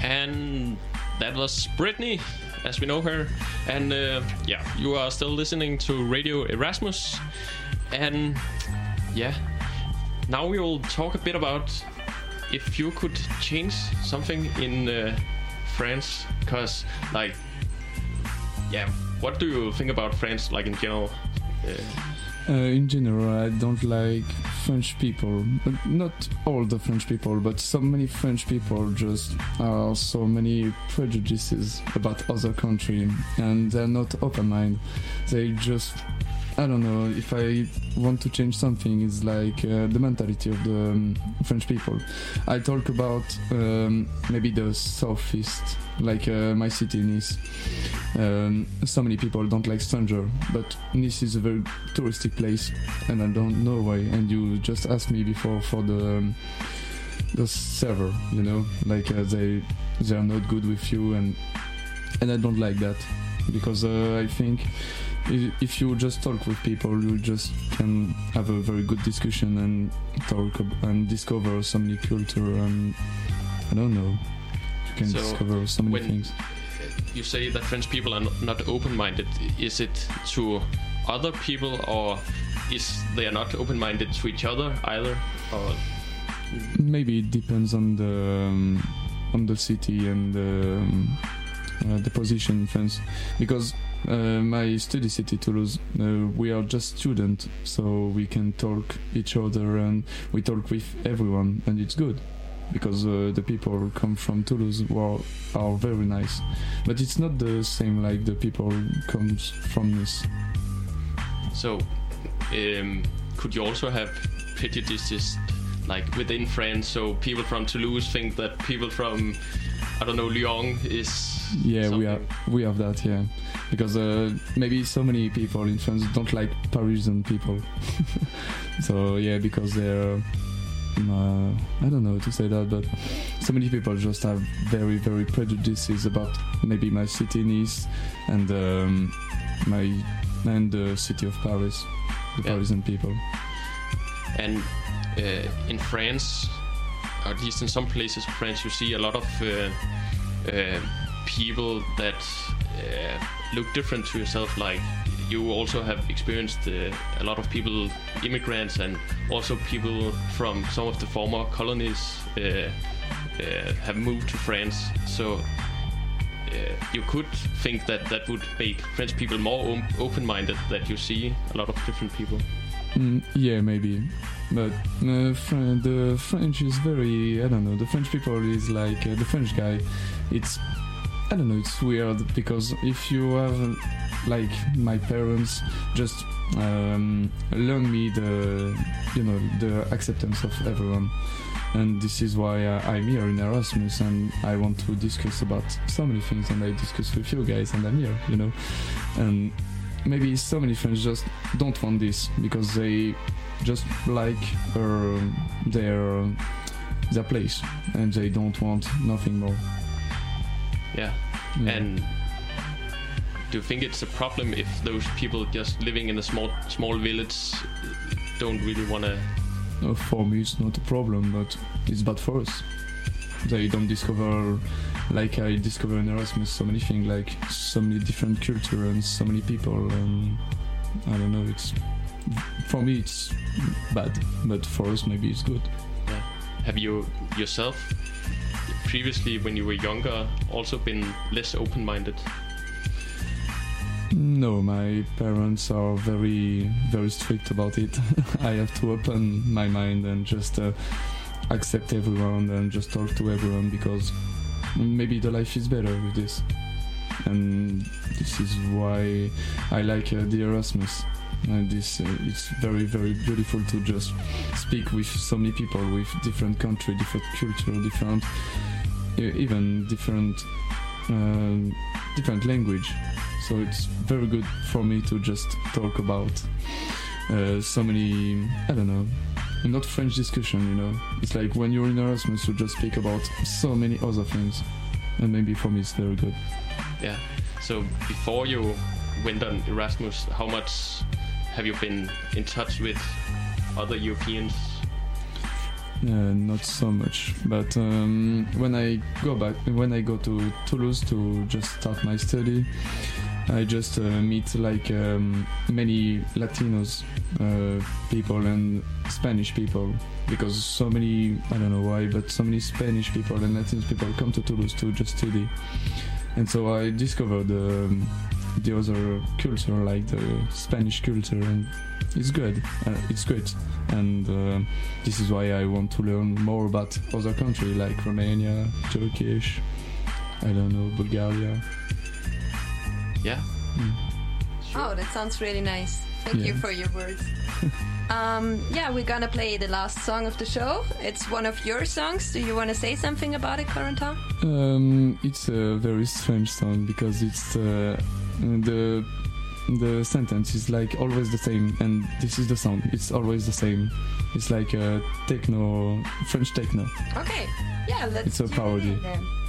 And that was Brittany, as we know her. And yeah, you are still listening to Radio Erasmus. And yeah, now we will talk a bit about if you could change something in France. Because, like, yeah, what do you think about France, like, in general? In general, I don't like French people, but not all the French people, but so many French people just are so many prejudices about other country, and they're not open-minded. They just, I don't know, if I want to change something, it's like the mentality of the French people. I talk about maybe the southeast, like my city, Nice. So many people don't like stranger, but Nice is a very touristic place, and I don't know why. And you just asked me before for the server, you know, like they are not good with you, and I don't like that, because I think if you just talk with people, you just can have a very good discussion and talk and discover so many culture, and I don't know, you can discover so many things. You say that French people are not open-minded. Is it to other people, or is they are not open-minded to each other either? Or maybe it depends on the city and the position in France, because my study city, Toulouse, we are just students, so we can talk each other and we talk with everyone, and it's good, because the people who come from Toulouse are very nice, but it's not the same like the people who comes from Nice. So could you also have prejudices like within France, so people from Toulouse think that people from, I don't know, Lyon is something? we have that, yeah, because maybe so many people in France don't like Parisian people. So yeah, because they're I don't know how to say that, but so many people just have very, very prejudices about maybe my city, Nice, and the city of Paris, the Parisian people. And in France, or at least in some places of France, you see a lot of people that look different to yourself. Like, you also have experienced a lot of people, immigrants, and also people from some of the former colonies have moved to France. So you could think that would make French people more open-minded, that you see a lot of different people. Yeah, maybe, but the French is very, I don't know, the French people is like the French guy, it's, I don't know, it's weird, because if you have, like, my parents just learn me the acceptance of everyone, and this is why I'm here in Erasmus, and I want to discuss about so many things, and I discuss with you guys, and I'm here, you know, and maybe so many French just don't want this, because they just like their place, and they don't want nothing more. Yeah. And do you think it's a problem if those people just living in a small village don't really want to? No, for me it's not a problem, but it's bad for us. They don't discover, like I discover in Erasmus, so many things, like so many different culture and so many people, and I don't know, it's, for me it's bad, but for us maybe it's good. Yeah. Have you yourself previously, when you were younger, also been less open-minded? No, my parents are very, very strict about it. I have to open my mind and just accept everyone and just talk to everyone, because maybe the life is better with this. And this is why I like the Erasmus. And this it's very, very beautiful to just speak with so many people with different country, different culture, different even different language. So it's very good for me to just talk about so many, I don't know, not French discussion, you know. It's like when you're in Erasmus, you just speak about so many other things, and maybe for me it's very good. Yeah. So before you went on Erasmus, how much have you been in touch with other Europeans? not so much. But when I go to Toulouse to just start my study, I just meet like many Latinos people and Spanish people, because so many, I don't know why, but so many Spanish people and Latino people come to Toulouse to just study. And so I discovered the other culture, like the Spanish culture, and it's good. It's great. And this is why I want to learn more about other countries like Romania, Turkish, I don't know, Bulgaria. Yeah. Oh, that sounds really nice. Thank you for your words. We're gonna play the last song of the show. It's one of your songs. Do you want to say something about it, Corentin? It's a very strange song because it's the sentence is like always the same, and this is the sound. It's always the same. It's like a techno, French techno. Okay. Yeah, let's. It's a parody. Then.